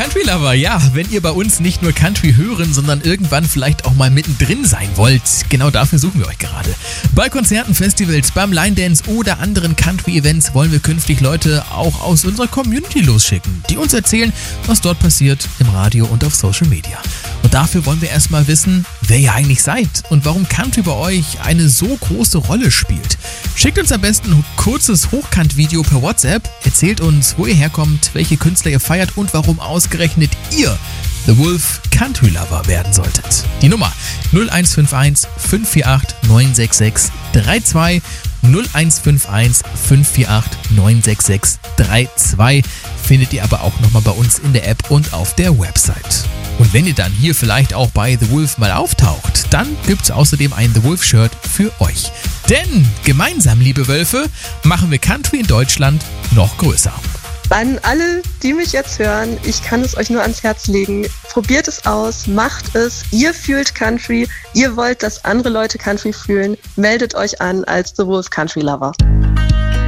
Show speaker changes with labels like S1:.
S1: Country Lover, ja, wenn ihr bei uns nicht nur Country hören, sondern irgendwann vielleicht auch mal mittendrin sein wollt, genau dafür suchen wir euch gerade. Bei Konzerten, Festivals, beim Line Dance oder anderen Country-Events wollen wir künftig Leute auch aus unserer Community losschicken, die uns erzählen, was dort passiert im Radio und auf Social Media. Und dafür wollen wir erstmal wissen, wer ihr eigentlich seid und warum Country bei euch eine so große Rolle spielt. Schickt uns am besten ein kurzes Hochkant-Video per WhatsApp, erzählt uns, wo ihr herkommt, welche Künstler ihr feiert und warum ausgerechnet ihr The Wolf Country Lover werden solltet. Die Nummer 0151 548 966 32 0151 548 966 32 findet ihr aber auch nochmal bei uns in der App und auf der Website. Und wenn ihr dann hier vielleicht auch bei The Wolf mal auftaucht, dann gibt's außerdem ein The Wolf Shirt für euch. Denn gemeinsam, liebe Wölfe, machen wir Country in Deutschland noch größer.
S2: An alle, die mich jetzt hören, ich kann es euch nur ans Herz legen. Probiert es aus, macht es. Ihr fühlt Country, ihr wollt, dass andere Leute Country fühlen. Meldet euch an als The Wolf Country Lover.